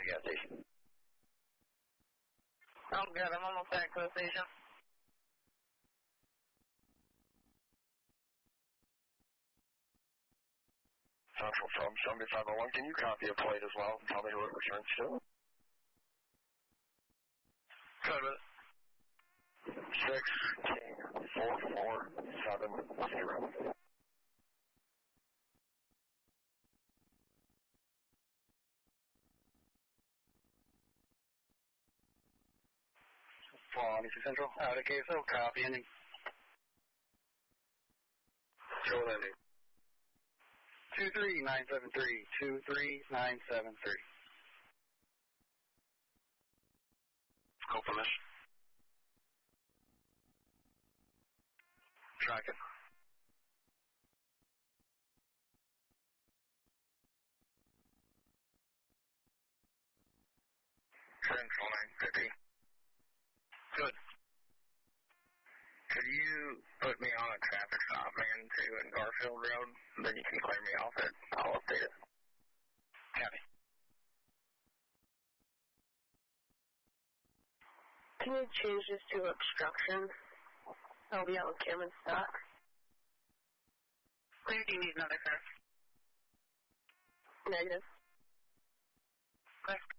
gas station. I'm good. I'm almost back to the station. Central from 7501. Can you copy a plate as well and tell me who it returns to? Code with it. 64470. Central. Okay, so copy ending. Show ending. 23973. 23973. Open this. Tracking. Central 950. Good. Could you put me on a traffic stop, man, to Garfield Road? Then you can clear me off it. I'll update it. Copy. Can you change this to obstruction? I'll be out with Cameron stock. Where do you need another car? Negative. Okay.